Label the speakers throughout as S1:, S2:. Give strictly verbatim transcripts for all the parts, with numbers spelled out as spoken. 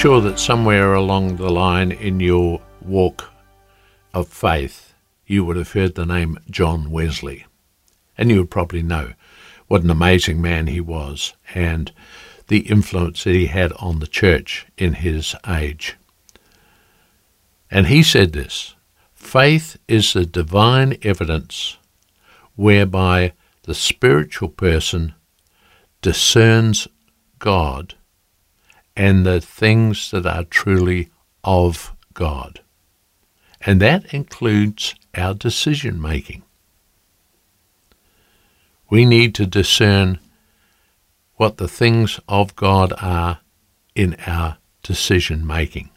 S1: sure that somewhere along the line in your walk of faith, you would have heard the name John Wesley. And you would probably know what an amazing man he was and the influence that he had on the church in his age. And he said this: faith is the divine evidence whereby the spiritual person discerns God and the things that are truly of God. And that includes our decision making. We need to discern what the things of God are in our decision making.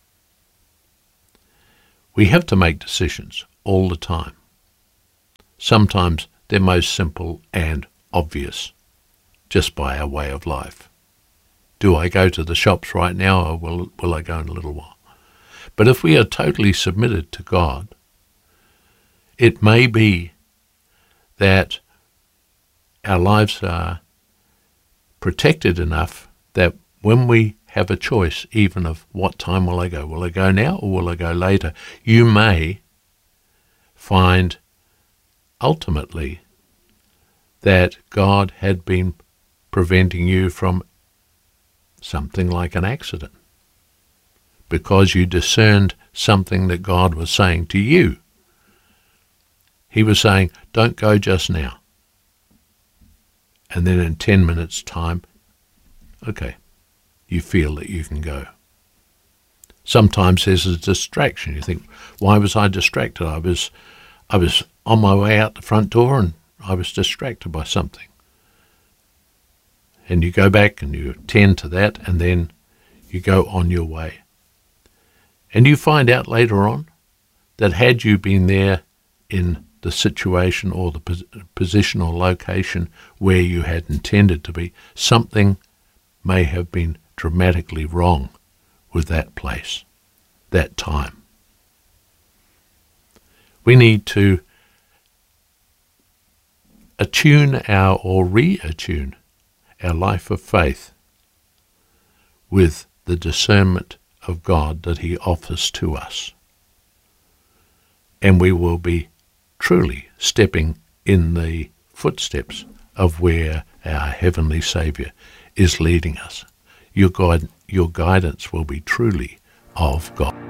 S1: We have to make decisions all the time. Sometimes they're most simple and obvious, just by our way of life. Do I go to the shops right now, or will, will I go in a little while? But if we are totally submitted to God, it may be that our lives are protected enough that when we have a choice, even of what time will I go, will I go now or will I go later, you may find ultimately that God had been preventing you from something like an accident, because you discerned something that God was saying to you. He was saying, don't go just now. And then in ten minutes' time, okay, you feel that you can go. Sometimes there's a distraction. You think, why was I distracted? I was, I was on my way out the front door and I was distracted by something. And you go back and you attend to that, and then you go on your way. And you find out later on that had you been there in the situation or the pos- position or location where you had intended to be, something may have been dramatically wrong with that place, that time. We need to attune our or re-attune our life of faith with the discernment of God that he offers to us. And we will be truly stepping in the footsteps of where our Heavenly Saviour is leading us. Your guide, your guidance will be truly of God.